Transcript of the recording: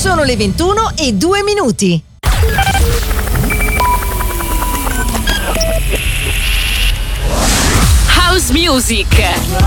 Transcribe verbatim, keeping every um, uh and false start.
Sono le ventuno e due minuti. House Music.